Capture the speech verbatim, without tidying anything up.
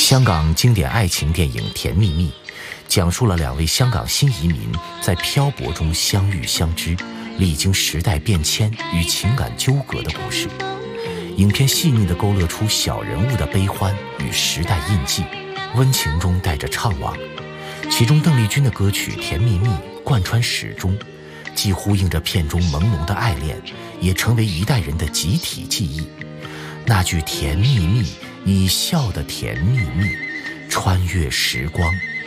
香港经典爱情电影《甜蜜蜜》讲述了两位香港新移民在漂泊中相遇相知，历经时代变迁与情感纠葛的故事。影片细腻地勾勒出小人物的悲欢与时代印记，温情中带着怅惘。其中邓丽君的歌曲《甜蜜蜜》贯穿始终，既呼应着片中朦胧的爱恋，也成为一代人的集体记忆。那句甜蜜蜜，你笑得甜蜜蜜，穿越时光，